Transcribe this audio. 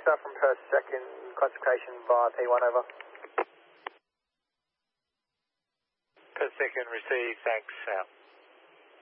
Lisa from Perth second, classification via P1 over. Perth second, receive, thanks, out.